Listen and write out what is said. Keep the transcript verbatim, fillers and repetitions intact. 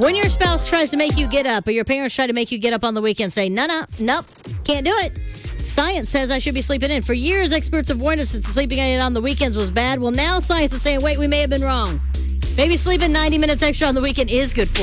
When your spouse tries to make you get up, or your parents try to make you get up on the weekend, say, no, no, nope, can't do it. Science says I should be sleeping in. For years, experts have warned us that sleeping in on the weekends was bad. Well, now science is saying, wait, we may have been wrong. Maybe sleeping ninety minutes extra on the weekend is good for you.